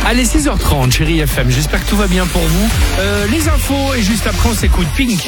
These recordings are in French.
Allez, 6h30, chérie FM, j'espère que tout va bien pour vous. Les infos et juste après on s'écoute Pink.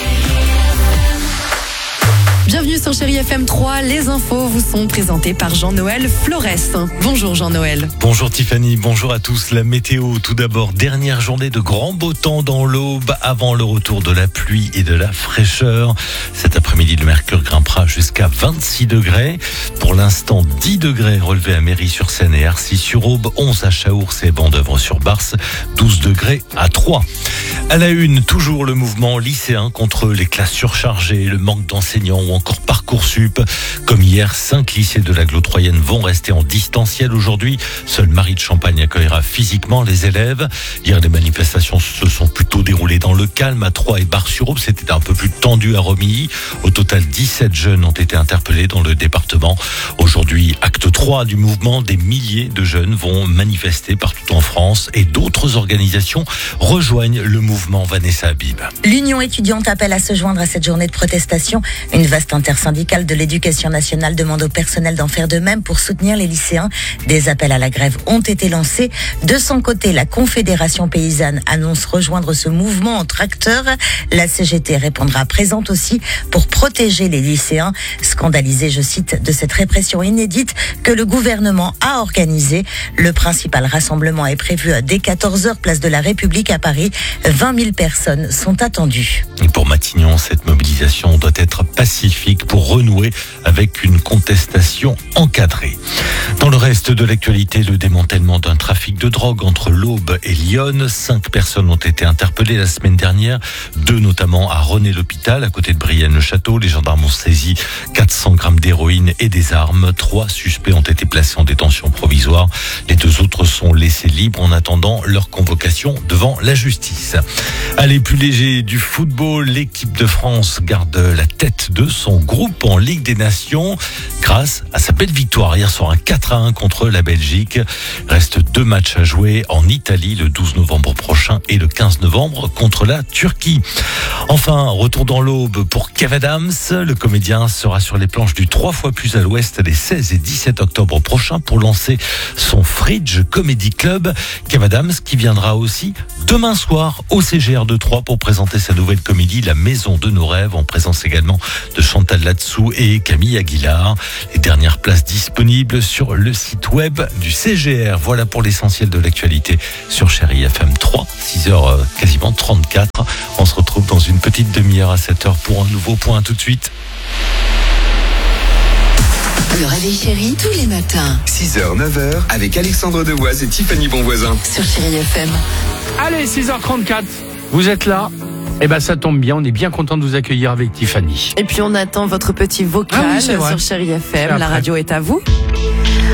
Bienvenue sur Chérie FM 3, les infos vous sont présentées par Jean-Noël Flores. Bonjour Jean-Noël. Bonjour Tiffany, bonjour à tous. La météo, tout d'abord, dernière journée de grand beau temps dans l'Aube avant le retour de la pluie et de la fraîcheur. Cet après-midi, le mercure grimpera jusqu'à 26 degrés. Pour l'instant, 10 degrés relevés à Méry-sur-Seine et Arcis-sur-Aube, 11 à Chaours et Bandœuvre-sur-Barse, 12 degrés à Troyes. À la une, toujours le mouvement lycéen contre les classes surchargées, le manque d'enseignants ou encore Parcoursup. Comme hier, 5 lycées de l'agglo troyenne vont rester en distanciel aujourd'hui. Seule Marie de Champagne accueillera physiquement les élèves. Hier, les manifestations se sont plutôt déroulées dans le calme à Troyes et Bar-sur-Aube. C'était un peu plus tendu à Romilly. Au total, 17 jeunes ont été interpellés dans le département. Aujourd'hui, acte 3 du mouvement, des milliers de jeunes vont manifester partout en France et d'autres organisations rejoignent le mouvement. Vanessa Habib. L'Union étudiante appelle à se joindre à cette journée de protestation. Une vaste intersyndicale de l'éducation nationale demande au personnel d'en faire de même pour soutenir les lycéens. Des appels à la grève ont été lancés. De son côté, la Confédération paysanne annonce rejoindre ce mouvement en tracteur. La CGT répondra présente aussi pour protéger les lycéens. Scandalisés, je cite, de cette répression inédite que le gouvernement a organisée. Le principal rassemblement est prévu dès 14h, place de la République à Paris. 20 000 personnes sont attendues. Et pour Matignon, cette mobilisation doit être pacifique pour renouer avec une contestation encadrée. Dans le reste de l'actualité, le démantèlement d'un trafic de drogue entre l'Aube et Lyon. 5 personnes ont été interpellées la semaine dernière, 2 notamment à René-l'Hôpital, à côté de Brienne-le-Château. Les gendarmes ont saisi 400 grammes d'héroïne et des armes. 3 suspects ont été placés en détention provisoire. Les 2 autres sont laissés libres en attendant leur convocation devant la justice. Allez, plus léger du football, l'équipe de France garde la tête de son groupe en Ligue des Nations grâce à sa belle victoire hier soir, un 4-1 contre la Belgique. Reste 2 matchs à jouer en Italie le 12 novembre prochain et le 15 novembre contre la Turquie. Enfin, retour dans l'Aube pour Kev Adams. Le comédien sera sur les planches du 3 fois plus à l'ouest les 16 et 17 octobre prochains pour lancer son Fridge Comedy Club. Kev Adams qui viendra aussi demain soir au CGR de Troyes pour présenter sa nouvelle comédie La Maison de nos rêves, en présence également de Chantal Latsou et Camille Aguilar. Les dernières places disponibles sur le site web du CGR. Voilà pour l'essentiel de l'actualité sur Chérie FM 3, 6h quasiment 34. On se retrouve dans une petite demi-heure à 7h pour un nouveau point. Tout de suite. Le réveil chéri tous les matins 6h, 9h avec Alexandre Devoise et Tiffany Bonvoisin. sur Chérie FM. Allez, 6h34, vous êtes là. Eh ben ça tombe bien, on est bien content de vous accueillir avec Tiffany. Et puis on attend votre petit vocal Ah oui, c'est vrai. sur Chérie FM. C'est La après. radio est à vous.